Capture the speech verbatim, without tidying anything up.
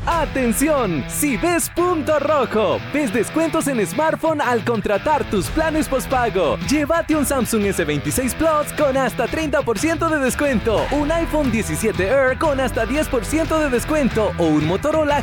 ¡Atención! Si ves punto rojo, ves descuentos en smartphone al contratar tus planes postpago. Llévate un Samsung ese veintiséis Plus con hasta treinta por ciento de descuento, un iPhone diecisiete Air con hasta diez por ciento de descuento o un Motorola